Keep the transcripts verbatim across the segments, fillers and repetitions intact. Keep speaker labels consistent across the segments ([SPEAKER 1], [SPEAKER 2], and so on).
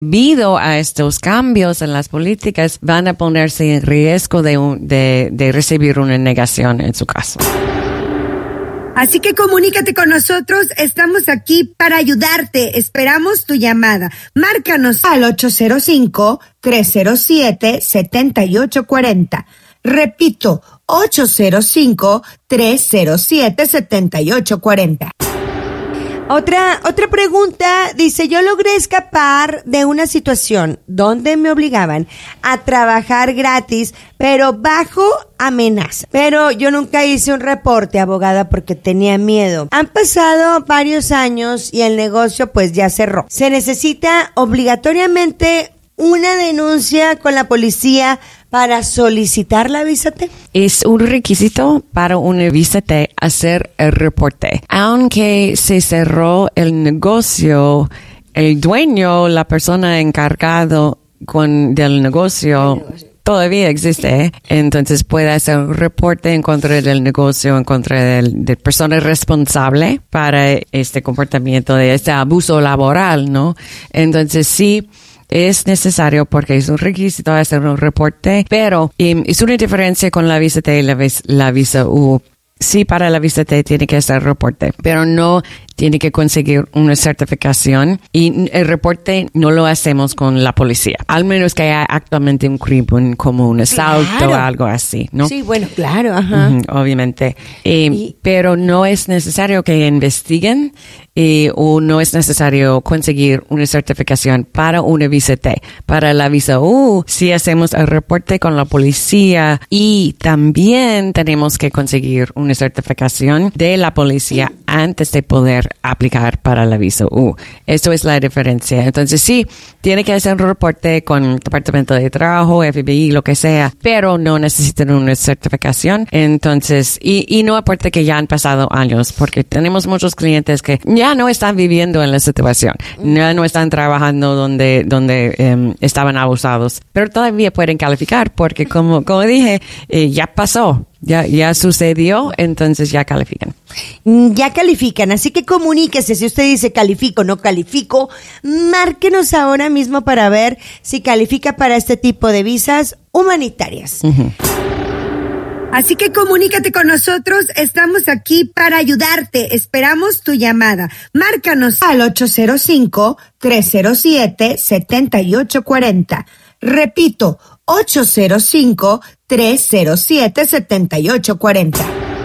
[SPEAKER 1] debido a estos cambios en las políticas, van a ponerse en riesgo de, un, de, de recibir una negación en su caso.
[SPEAKER 2] Así que comunícate con nosotros, estamos aquí para ayudarte. Esperamos tu llamada. Márcanos al ocho cero cinco, tres cero siete, siete ocho cuatro cero. Repito, ocho cero cinco, tres cero siete, siete ocho cuatro cero.
[SPEAKER 3] Otra, otra pregunta, dice, yo logré escapar de una situación donde me obligaban a trabajar gratis, pero bajo amenaza. Pero yo nunca hice un reporte, abogada, porque tenía miedo. Han pasado varios años y el negocio pues ya cerró. ¿Se necesita obligatoriamente una denuncia con la policía para solicitar la visa T?
[SPEAKER 1] Es un requisito para una visa T hacer el reporte. Aunque se cerró el negocio, el dueño, la persona encargado con del negocio, negocio. todavía existe. Entonces puede hacer un reporte en contra del negocio, en contra del, de persona responsable para este comportamiento, de este abuso laboral, ¿no? Entonces sí, es necesario porque es un requisito hacer un reporte, pero um, es una diferencia con la visa T y la, la visa U. Sí, para la visa T tiene que hacer reporte, pero no tiene que conseguir una certificación y el reporte no lo hacemos con la policía, al menos que haya actualmente un crimen como un asalto o
[SPEAKER 3] claro.
[SPEAKER 1] algo así, ¿no?
[SPEAKER 3] Sí, bueno, claro, ajá.
[SPEAKER 1] Uh-huh, obviamente. Eh,
[SPEAKER 3] y...
[SPEAKER 1] Pero no es necesario que investiguen eh, o no es necesario conseguir una certificación para una visa T. Para la visa U, sí hacemos el reporte con la policía y también tenemos que conseguir una certificación de la policía antes de poder aplicar para la visa U. Esto es la diferencia. Entonces sí, tiene que hacer un reporte con el Departamento de Trabajo, F B I, lo que sea, pero no necesitan una certificación. Entonces, y, y no importa que ya han pasado años, porque tenemos muchos clientes que ya no están viviendo en la situación, ya no están trabajando donde, donde um, estaban abusados, pero todavía pueden calificar porque como, como dije, eh, ya pasó. Ya, ya sucedió, entonces ya califican.
[SPEAKER 3] Ya califican, así que comuníquese. Si usted dice califico, no califico, márquenos ahora mismo para ver si califica para este tipo de visas humanitarias.
[SPEAKER 1] Uh-huh.
[SPEAKER 2] Así que comunícate con nosotros, estamos aquí para ayudarte. Esperamos tu llamada. Márcanos al ocho cero cinco, tres cero siete, siete ocho cuatro cero. Repito, ocho cero cinco, tres cero siete, siete ocho cuatro cero.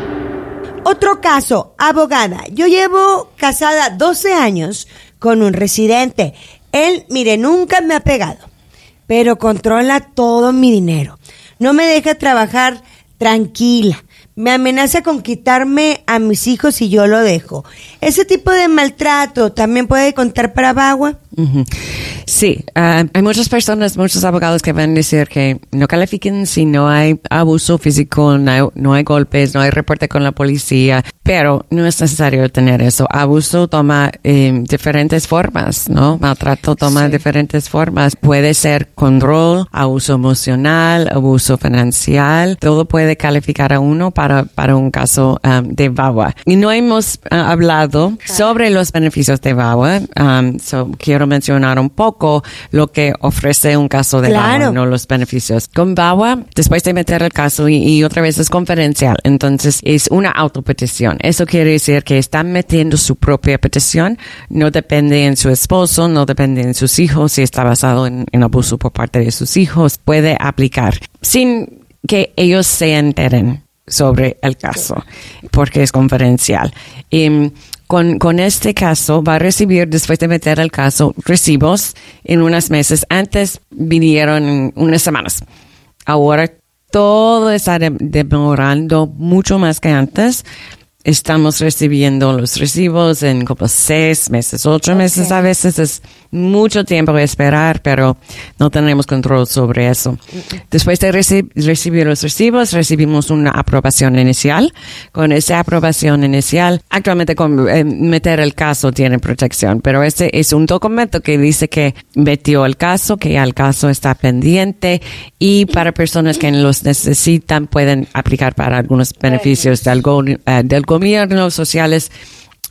[SPEAKER 3] Otro caso, abogada. Yo llevo casada doce años con un residente. Él, mire, nunca me ha pegado, pero controla todo mi dinero. No me deja trabajar tranquila. Me amenaza con quitarme a mis hijos si yo lo dejo. ¿Ese tipo de maltrato también puede contar para VAWA?
[SPEAKER 1] Uh-huh. Sí, uh, hay muchas personas, muchos abogados que van a decir que no califiquen si no hay abuso físico, no hay, no hay golpes, no hay reporte con la policía, pero no es necesario tener eso. Abuso toma eh, diferentes formas, ¿no? Maltrato toma sí. diferentes formas. Puede ser control, abuso emocional, abuso financiero, todo puede calificar a uno para, para un caso um, de VAWA. Y no hemos uh, hablado sobre los beneficios de VAWA, um, so quiero mencionar un poco lo que ofrece un caso de
[SPEAKER 3] claro.
[SPEAKER 1] VAWA, no los beneficios. Con VAWA, después de meter el caso y, y otra vez es confidencial, entonces es una autopetición. Eso quiere decir que están metiendo su propia petición, no depende en su esposo, no depende en sus hijos, si está basado en, en abuso por parte de sus hijos, puede aplicar sin que ellos se enteren sobre el caso, porque es confidencial. Y, Con, con este caso va a recibir, después de meter el caso, recibos en unos meses. Antes vinieron en unas semanas. Ahora todo está de, demorando mucho más que antes. Estamos recibiendo los recibos en como seis meses, ocho okay. meses a veces. Es mucho tiempo de esperar, pero no tenemos control sobre eso. Después de reci- recibir los recibos, recibimos una aprobación inicial. Con esa aprobación inicial, actualmente con eh, meter el caso tiene protección, pero este es un documento que dice que metió el caso, que ya el caso está pendiente y para personas que los necesitan pueden aplicar para algunos beneficios del, go- uh, del gobierno, sociales,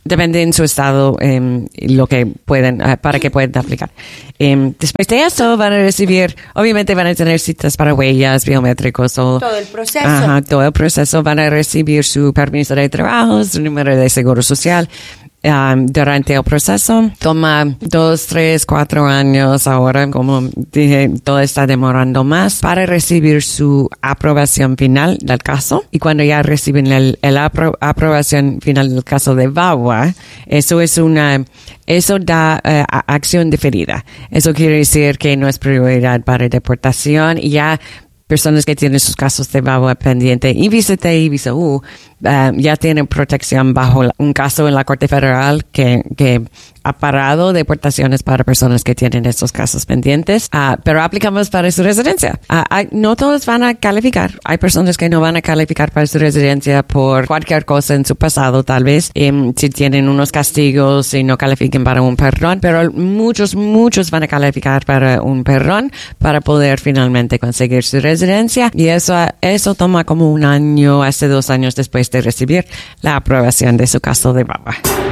[SPEAKER 1] depende en su estado eh, lo que pueden, uh, para que puedan aplicar. Eh, después de eso van a recibir, obviamente van a tener citas para huellas, biométricos o...
[SPEAKER 3] Todo el proceso.
[SPEAKER 1] Ajá, todo el proceso. Van a recibir su permiso de trabajo, su número de seguro social. Um, durante el proceso toma dos, tres, cuatro años ahora, como dije, todo está demorando más para recibir su aprobación final del caso. Y cuando ya reciben el, el apro- aprobación final del caso de V A W A, eso es una, eso da uh, acción diferida. Eso quiere decir que no es prioridad para deportación y ya personas que tienen sus casos de V A W A pendiente y visa T y visa U, uh, ya tienen protección bajo un caso en la Corte Federal que, que ha parado deportaciones para personas que tienen estos casos pendientes, uh, pero aplicamos para su residencia. Uh, hay, no todos van a calificar. Hay personas que no van a calificar para su residencia por cualquier cosa en su pasado, tal vez, um, si tienen unos castigos y no califiquen para un perdón, pero muchos, muchos van a calificar para un perdón para poder finalmente conseguir su residencia, y eso, eso toma como un año, hasta dos años después de recibir la aprobación de su caso de V A W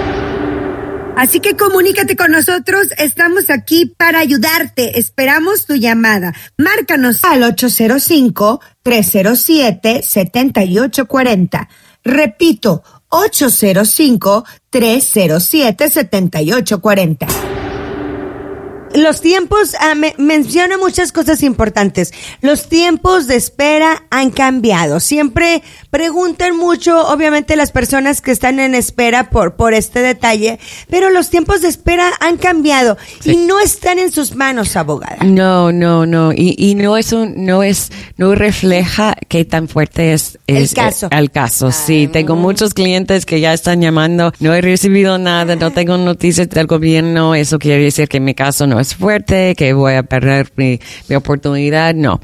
[SPEAKER 1] A.
[SPEAKER 2] Así que comunícate con nosotros, estamos aquí para ayudarte. Esperamos tu llamada. Márcanos al ocho cero cinco, tres cero siete, siete ocho cuatro cero. Repito, ocho cero cinco, tres cero siete, siete ocho cuatro cero.
[SPEAKER 3] Los tiempos, ah, me, menciona muchas cosas importantes. Los tiempos de espera han cambiado. Siempre preguntan mucho, obviamente, las personas que están en espera por, por este detalle, pero los tiempos de espera han cambiado sí. y no están en sus manos, abogada.
[SPEAKER 1] No, no, no. Y, y no es un, no es, no refleja qué tan fuerte es, es
[SPEAKER 3] el caso.
[SPEAKER 1] El, el caso. Ay, sí, tengo muchos clientes que ya están llamando. No he recibido nada, no tengo noticias del gobierno. Eso quiere decir que mi caso no es fuerte, que voy a perder mi, mi oportunidad. No.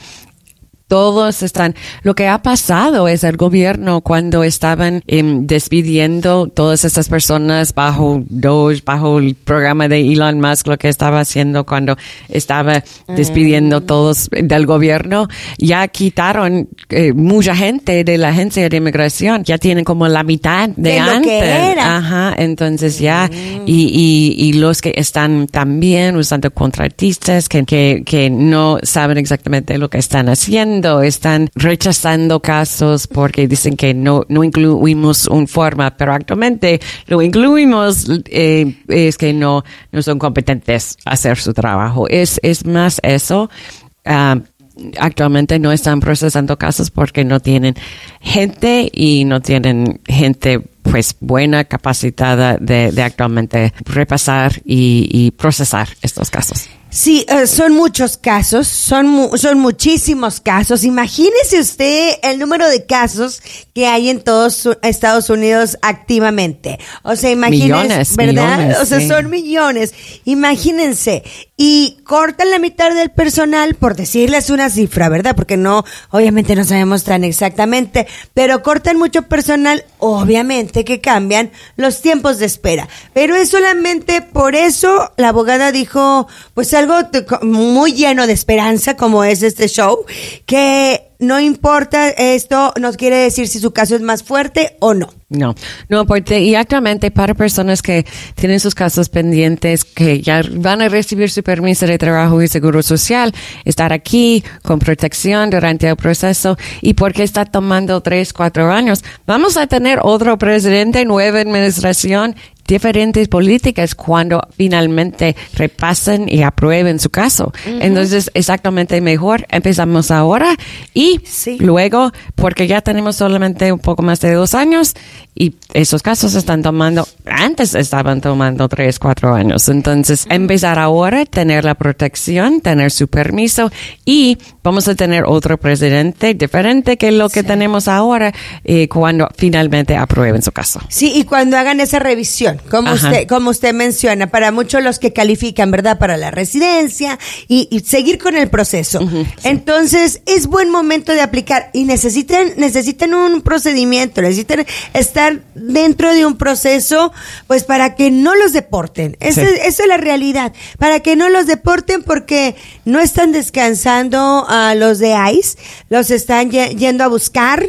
[SPEAKER 1] Todos están, lo que ha pasado es el gobierno cuando estaban eh, despidiendo todas estas personas bajo Doge, bajo el programa de Elon Musk, lo que estaba haciendo cuando estaba despidiendo mm. todos del gobierno, ya quitaron eh, mucha gente de la agencia de inmigración, ya tienen como la mitad de,
[SPEAKER 3] de
[SPEAKER 1] antes.
[SPEAKER 3] Lo que era.
[SPEAKER 1] Ajá, entonces ya, mm. y, y, y los que están también usando contratistas que, que, que no saben exactamente lo que están haciendo, están rechazando casos porque dicen que no no incluimos un forma, pero actualmente lo incluimos, eh, es que no no son competentes a hacer su trabajo. Es es más eso. Uh, actualmente no están procesando casos porque no tienen gente y no tienen gente pues buena, capacitada de, de actualmente repasar y, y procesar estos casos.
[SPEAKER 3] Sí, uh, son muchos casos, son mu- son muchísimos casos. Imagínese usted el número de casos que hay en todos Estados Unidos activamente. O sea, imagínense,
[SPEAKER 1] millones,
[SPEAKER 3] ¿verdad?
[SPEAKER 1] Millones,
[SPEAKER 3] o sea,
[SPEAKER 1] sí.
[SPEAKER 3] son millones. Imagínense. Y cortan la mitad del personal, por decirles una cifra, ¿verdad? Porque no, obviamente no sabemos tan exactamente, pero cortan mucho personal, obviamente que cambian los tiempos de espera. Pero es solamente por eso la abogada dijo, pues algo muy lleno de esperanza, como es este show, que no importa, esto no quiere decir si su caso es más fuerte o no.
[SPEAKER 1] No, no, porque y actualmente para personas que tienen sus casos pendientes, que ya van a recibir su permiso de trabajo y seguro social, estar aquí con protección durante el proceso, y porque está tomando tres, cuatro años, vamos a tener otro presidente, nueva administración, diferentes políticas cuando finalmente repasen y aprueben su caso. Uh-huh. Entonces, exactamente mejor empezamos ahora y
[SPEAKER 3] sí.
[SPEAKER 1] luego, porque ya tenemos solamente un poco más de dos años y esos casos están tomando, antes estaban tomando tres, cuatro años. Entonces, uh-huh. empezar ahora, tener la protección, tener su permiso, y vamos a tener otro presidente diferente que lo que sí. tenemos ahora eh, cuando finalmente aprueben su caso.
[SPEAKER 3] Sí, y cuando hagan esa revisión, como Ajá. usted como usted menciona, para muchos los que califican, ¿verdad?, para la residencia y, y seguir con el proceso. Uh-huh, sí. Entonces, es buen momento de aplicar y necesitan necesitan un procedimiento, necesitan estar dentro de un proceso, pues para que no los deporten. Esa, sí. esa es la realidad, para que no los deporten, porque no están descansando a los de ICE, los están y- yendo a buscar,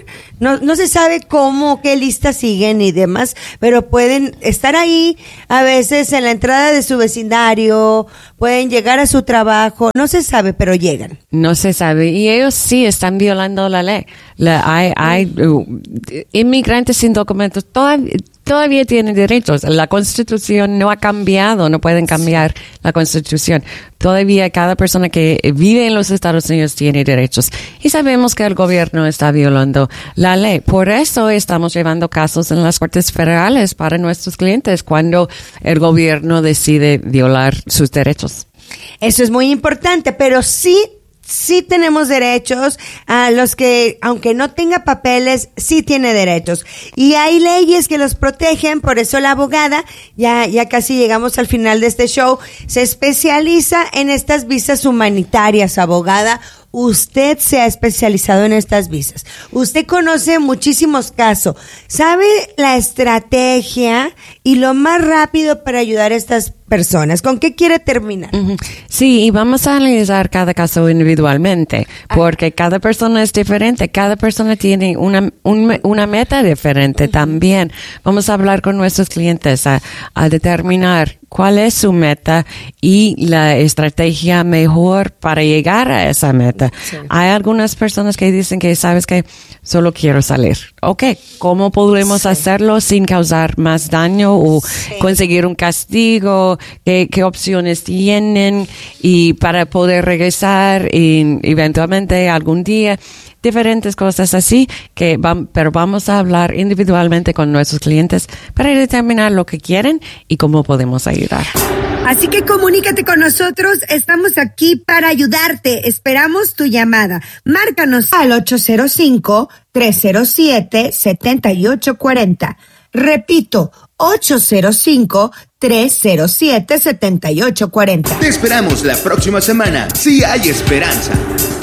[SPEAKER 3] no, no se sabe cómo, qué lista siguen y demás, pero pueden estar ahí a veces en la entrada de su vecindario, pueden llegar a su trabajo, no se sabe, pero llegan.
[SPEAKER 1] No se sabe, y ellos sí están violando la ley. La, hay hay uh, inmigrantes sin documentos, todavía, todavía tienen derechos. La Constitución no ha cambiado, no pueden cambiar la Constitución. Todavía cada persona que vive en los Estados Unidos tiene derechos. Y sabemos que el gobierno está violando la ley. Por eso estamos llevando casos en las cortes federales para nuestros clientes cuando el gobierno decide violar sus derechos.
[SPEAKER 3] Eso es muy importante, pero sí Sí tenemos derechos, a los que, aunque no tenga papeles, sí tiene derechos. Y hay leyes que los protegen, por eso la abogada, ya, ya casi llegamos al final de este show, se especializa en estas visas humanitarias, abogada. Usted se ha especializado en estas visas. Usted conoce muchísimos casos. ¿Sabe la estrategia y lo más rápido para ayudar a estas personas? ¿Con qué quiere terminar?
[SPEAKER 1] Sí, y vamos a analizar cada caso individualmente, porque ah. cada persona es diferente. Cada persona tiene una, un, una meta diferente uh-huh. también. Vamos a hablar con nuestros clientes a, a determinar cuál es su meta y la estrategia mejor para llegar a esa meta. Sí. Hay algunas personas que dicen que, ¿sabes qué? Solo quiero salir. Ok, ¿cómo podemos sí. hacerlo sin causar más daño o sí. conseguir un castigo? ¿Qué, qué opciones tienen? Y para poder regresar y eventualmente algún día, diferentes cosas así, que van, pero vamos a hablar individualmente con nuestros clientes para determinar lo que quieren y cómo podemos ayudar.
[SPEAKER 2] Así que comunícate con nosotros, estamos aquí para ayudarte. Esperamos tu llamada. Márcanos al ocho cero cinco, tres cero siete, siete ocho cuatro cero. Repito, ocho cero cinco, tres cero siete, siete ocho cuatro cero.
[SPEAKER 4] Te esperamos la próxima semana, si hay esperanza.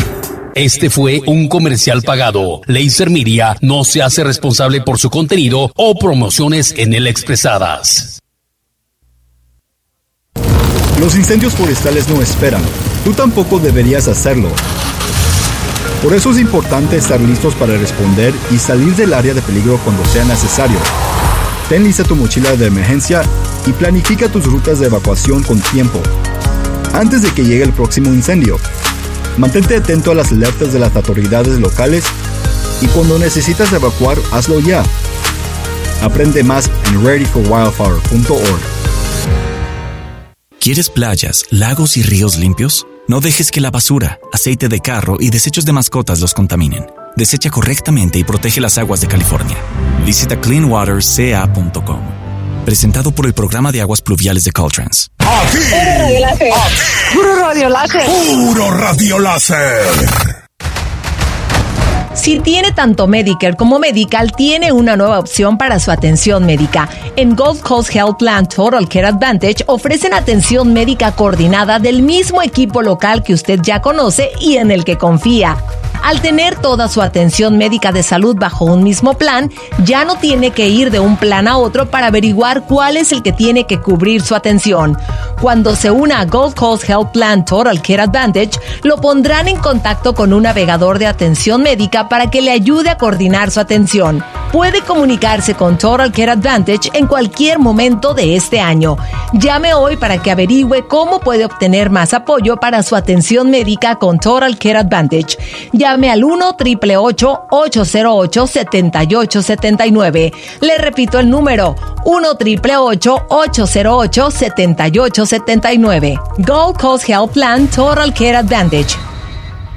[SPEAKER 5] Este fue un comercial pagado. Laser Media no se hace responsable por su contenido o promociones en él expresadas.
[SPEAKER 6] Los incendios forestales no esperan. Tú tampoco deberías hacerlo. Por eso es importante estar listos para responder y salir del área de peligro cuando sea necesario. Ten lista tu mochila de emergencia y planifica tus rutas de evacuación con tiempo. Antes de que llegue el próximo incendio, mantente atento a las alertas de las autoridades locales y cuando necesitas evacuar, hazlo ya. Aprende más en ready for wildfire punto org.
[SPEAKER 7] ¿Quieres playas, lagos y ríos limpios? No dejes que la basura, aceite de carro y desechos de mascotas los contaminen. Desecha correctamente y protege las aguas de California. Visita clean water c a punto com. Presentado por el Programa de Aguas Pluviales de Caltrans.
[SPEAKER 8] Aquí. Puro radio láser.
[SPEAKER 9] Puro radio láser.
[SPEAKER 10] Si tiene tanto Medicare como Medical, tiene una nueva opción para su atención médica. En Gold Coast Health Plan Total Care Advantage ofrecen atención médica coordinada del mismo equipo local que usted ya conoce y en el que confía. Al tener toda su atención médica de salud bajo un mismo plan, ya no tiene que ir de un plan a otro para averiguar cuál es el que tiene que cubrir su atención. Cuando se una a Gold Coast Health Plan Total Care Advantage, lo pondrán en contacto con un navegador de atención médica para que le ayude a coordinar su atención. Puede comunicarse con Total Care Advantage en cualquier momento de este año. Llame hoy para que averigüe cómo puede obtener más apoyo para su atención médica con Total Care Advantage. Llame al uno, ocho ocho ocho, ocho cero ocho, siete ocho siete nueve. Le repito el número, uno, ocho ocho ocho, ocho cero ocho, siete ocho siete nueve. Gold Coast Health Plan Total Care Advantage.